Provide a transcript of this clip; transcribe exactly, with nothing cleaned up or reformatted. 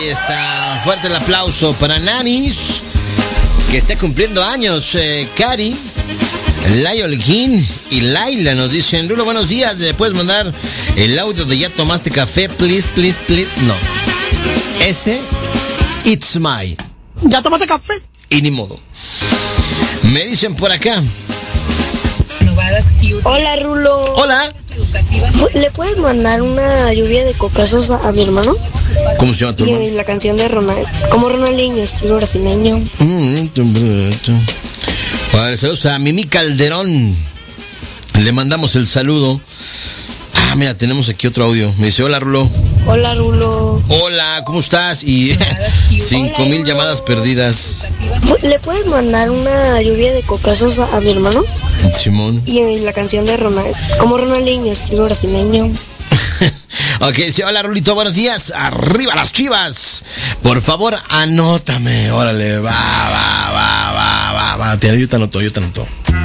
Está fuerte el aplauso para Nanis, que está cumpliendo años. eh, Cari, Lyle King y Laila nos dicen: Rulo, buenos días, ¿le puedes mandar el audio de ya tomaste café? Please, please, please. No, ese It's My. ¿Ya tomaste café? Y ni modo. Me dicen por acá: Hola, Rulo. hola. ¿Le puedes mandar una lluvia de cocazos a, a mi hermano? ¿Cómo se llama tu hermano? Y la canción de Ronald, como Ronaldinho, estilo brasileño. Vale, saludos a Mimi Calderón. Le mandamos el saludo. Ah, mira, tenemos aquí otro audio. Me dice: hola, Rulo. Hola, Rulo. Hola, ¿cómo estás? Y cinco mil llamadas perdidas. ¿Le puedes mandar una lluvia de cocazos a, a mi hermano? Simón. Y la canción de Ronald, como Ronaldinho, estilo brasileño. Ok, sí, hola, Rulito, buenos días. Arriba las Chivas. Por favor, anótame. Órale, va, va, va, va, va, va. Te, yo te anoto, yo te anoto.